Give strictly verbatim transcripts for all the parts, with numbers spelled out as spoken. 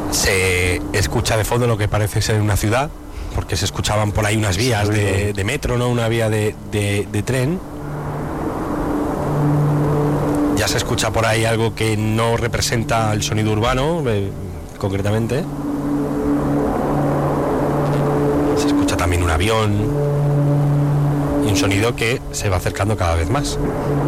Se escucha de fondo lo que parece ser una ciudad, porque se escuchaban por ahí unas vías de, de metro, ¿no? Una vía de, de, de tren. Ya se escucha por ahí algo que no representa el sonido urbano, eh, concretamente. Se escucha también un avión y un sonido que se va acercando cada vez más.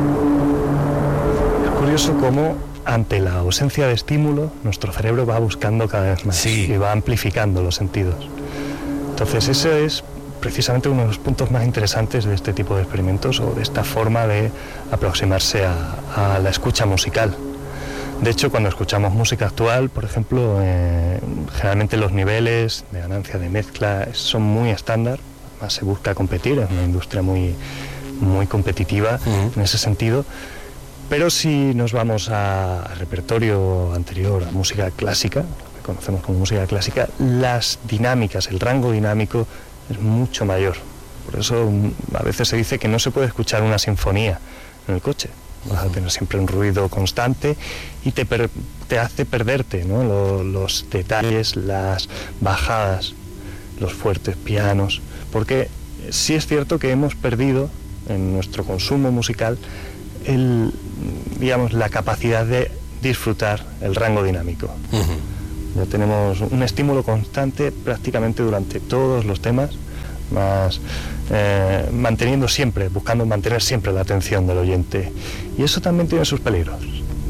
Es curioso cómo, ante la ausencia de estímulo, nuestro cerebro va buscando cada vez más, sí, y va amplificando los sentidos. Entonces ese es precisamente uno de los puntos más interesantes de este tipo de experimentos, o de esta forma de aproximarse a, a la escucha musical. De hecho, cuando escuchamos música actual, por ejemplo, eh, generalmente los niveles de ganancia de mezcla son muy estándar. Además se busca competir, es una industria muy, muy competitiva uh-huh. en ese sentido. Pero si nos vamos a, a repertorio anterior, a música clásica, lo que conocemos como música clásica, las dinámicas, el rango dinámico es mucho mayor. Por eso a veces se dice que no se puede escuchar una sinfonía en el coche. Vas a tener siempre un ruido constante y te, per, te hace perderte, ¿no? los, los detalles, las bajadas, los fuertes pianos. Porque sí es cierto que hemos perdido en nuestro consumo musical el, digamos, la capacidad de disfrutar el rango dinámico. Uh-huh. Ya tenemos un estímulo constante prácticamente durante todos los temas, más eh, manteniendo siempre, buscando mantener siempre la atención del oyente. Y eso también tiene sus peligros.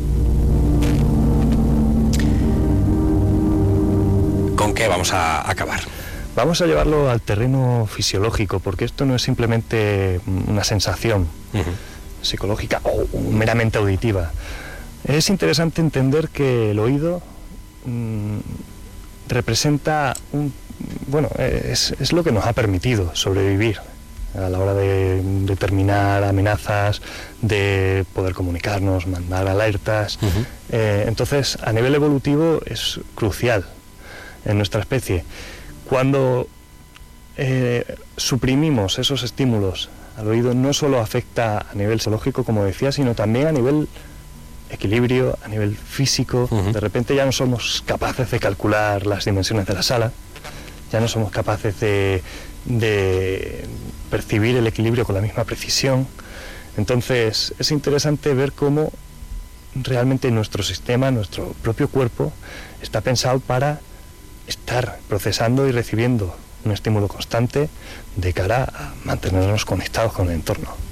¿Con qué vamos a acabar? Vamos a llevarlo al terreno fisiológico, porque esto no es simplemente una sensación uh-huh. psicológica o meramente auditiva. Es interesante entender que el oído mmm, representa un, bueno, es, es lo que nos ha permitido sobrevivir a la hora de determinar amenazas, de poder comunicarnos, mandar alertas. Uh-huh. Eh, entonces, a nivel evolutivo es crucial en nuestra especie. Cuando eh, suprimimos esos estímulos al oído, no solo afecta a nivel psicológico, como decía, sino también a nivel equilibrio, a nivel físico. Uh-huh. De repente ya no somos capaces de calcular las dimensiones de la sala, ya no somos capaces de, de percibir el equilibrio con la misma precisión. Entonces es interesante ver cómo realmente nuestro sistema, nuestro propio cuerpo, está pensado para estar procesando y recibiendo un estímulo constante de cara a mantenernos conectados con el entorno.